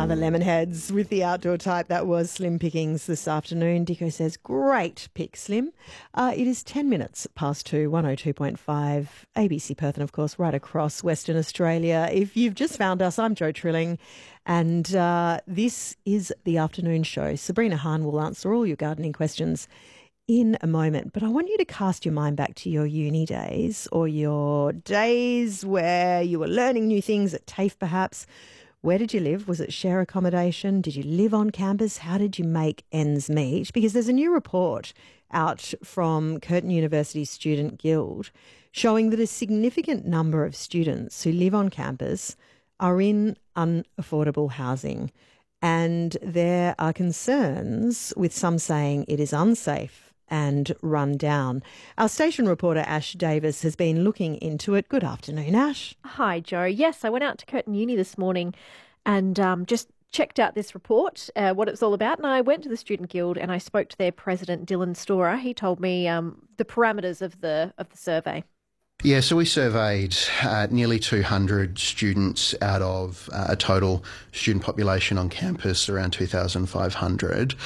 The Lemonheads with the outdoor type. That was Slim Pickings this afternoon. Dicko says, great pick, Slim. It is 10 minutes past 2, 102.5 ABC Perth, and of course right across Western Australia. If you've just found us, I'm Jo Trilling, and this is the afternoon show. Sabrina Hahn will answer all your gardening questions in a moment, but I want you to cast your mind back to your uni days, or your days where you were learning new things at TAFE perhaps. Where did you live? Was it share accommodation? Did you live on campus? How did you make ends meet? Because there's a new report out from Curtin University Student Guild showing that a significant number of students who live on campus are in unaffordable housing. And there are concerns, with some saying it is unsafe and run down. Our station reporter Ash Davis has been looking into it. Good afternoon, Ash. Hi, Jo. Yes, I went out to Curtin Uni this morning and just checked out this report, what it was all about, and I went to the Student Guild and I spoke to their president, Dylan Storer. He told me the parameters of the survey. Yeah, so we surveyed nearly 200 students out of a total student population on campus around 2,500.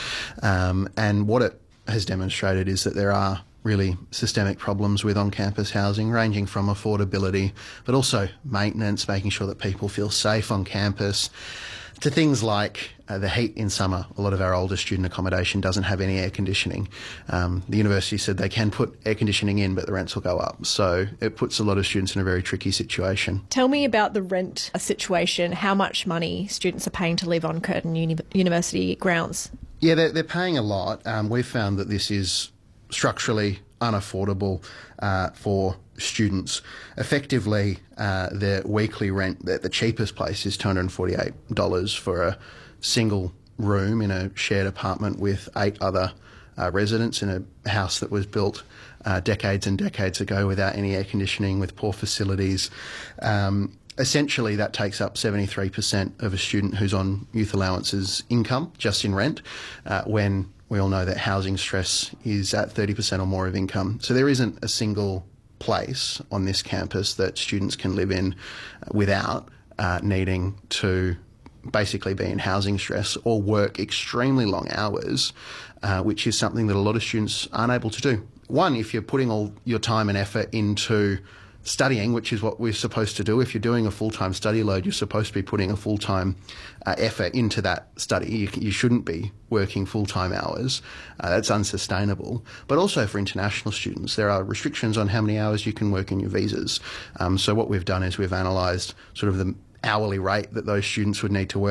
And what it has demonstrated is that there are really systemic problems with on-campus housing, ranging from affordability, but also maintenance, making sure that people feel safe on campus, to things like the heat in summer. A lot of our older student accommodation doesn't have any air conditioning. The university said they can put air conditioning in, but the rents will go up. So it puts a lot of students in a very tricky situation. Tell me about the rent situation, how much money students are paying to live on Curtin University grounds. Yeah, they're paying a lot. We've found that this is structurally unaffordable for students. Effectively, their weekly rent, the cheapest place is $248 for a single room in a shared apartment with 8 other residents in a house that was built decades and decades ago without any air conditioning, with poor facilities. Essentially, that takes up 73% of a student who's on youth allowances income, just in rent, when we all know that housing stress is at 30% or more of income. So there isn't a single place on this campus that students can live in without needing to basically be in housing stress or work extremely long hours, which is something that a lot of students aren't able to do. One, if you're putting all your time and effort into studying, which is what we're supposed to do. If you're doing a full-time study load, you're supposed to be putting a full-time effort into that study. You shouldn't be working full-time hours. That's unsustainable. But also for international students, there are restrictions on how many hours you can work in your visas. So what we've done is we've analysed sort of the hourly rate that those students would need to work